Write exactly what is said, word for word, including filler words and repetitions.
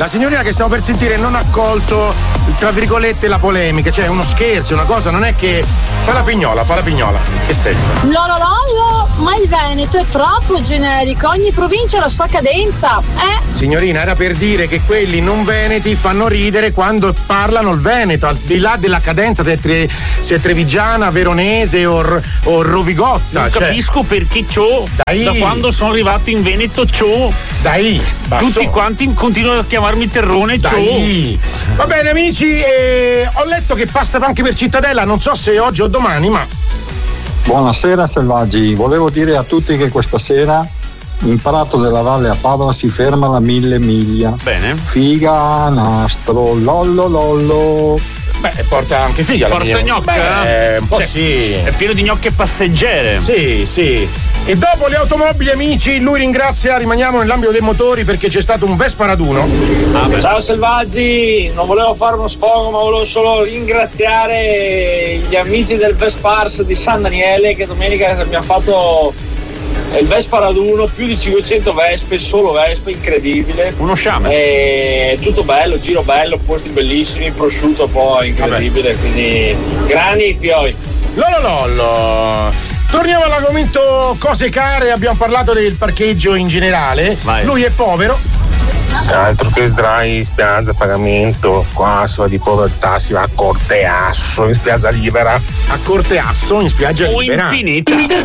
la signorina che stiamo per sentire non ha colto, tra virgolette, la polemica, cioè uno scherzo, una cosa, non è che. Fa la pignola, fa la pignola. Che senso? No, no, no, ma il Veneto è troppo generico, ogni provincia ha la sua cadenza, eh? Signorina, era per dire che quelli non veneti fanno ridere quando parlano il Veneto, al di là della cadenza, se è, tre, se è trevigiana, veronese o, o rovigotta. Non cioè. capisco perché ciò, da quando sono arrivato in Veneto ciò. Dai, basso. Tutti quanti continuano a chiamarmi Terrone ciò. Dai. Va bene amici, eh, ho letto che passa anche per Cittadella, non so se oggi o domani, ma. Buonasera selvaggi, volevo dire a tutti che questa sera in Prato della Valle a Padova si ferma la Mille Miglia. Bene. Figa, nastro, lollo lollo. Beh, porta anche figa la Porta gnocca? Beh, un po' Cioè, sì. È pieno di gnocche passeggere. Sì, sì. E dopo le automobili, amici, lui ringrazia, rimaniamo nell'ambito dei motori perché c'è stato un Vespa raduno. Ah, ciao selvaggi, non volevo fare uno sfogo, ma volevo solo ringraziare gli amici del Vespars di San Daniele che domenica abbiamo fatto il Vespa raduno, più di cinquecento Vespe, solo Vespe, incredibile. Uno sciame. E tutto bello, giro bello, posti bellissimi, prosciutto poi incredibile. Vabbè. Quindi grani fioi. Lollo lollo. Torniamo all'argomento cose care, abbiamo parlato del parcheggio in generale. Vai. Lui è povero. Altro che sdrai in spiaggia, pagamento, qua si va di povertà, si va a Corteasso in spiaggia libera. A Corteasso in spiaggia o libera. In Pineta.